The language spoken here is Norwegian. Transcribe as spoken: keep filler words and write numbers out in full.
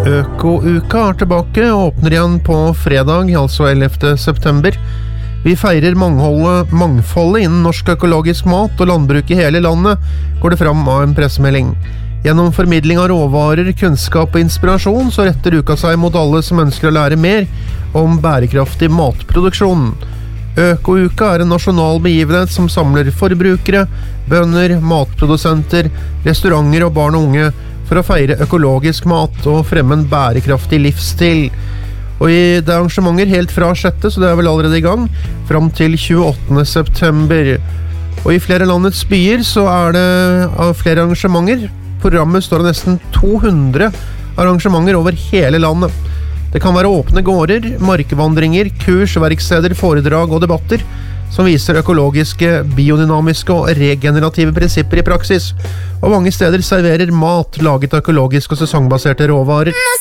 Øko-uka er tilbake og åpner igjen på fredag, altså ellevte september. Vi feirer mangfoldet, mangfoldet innen norsk økologisk mat og landbruk i hele landet, går det fram av en pressemelding. Gjennom formidling av råvarer, kunnskap og inspirasjon så retter uka seg mot alle som ønsker å lære mer om bærekraftig matproduksjon. Øko-uka er en nasjonal begivenhet som samler forbrukere, bønder, matprodusenter, restauranter og barn og unge for å feire økologisk mat og fremme en bærekraftig livsstil. Og i det er arrangementer helt fra sjette, så det er vel allerede i gang, fram til tjueåttende september. Og i flere landets byer så er det av flere arrangementer. Programmet står av nesten to hundre arrangementer over hele landet. Det kan være åpne gårder, markvandringer, kurs, verksteder, foredrag og debatter som viser økologiske, biodynamiske og regenerative prinsipper i praksis. Og mange steder serverer mat laget av økologiske og sesongbaserte råvarer.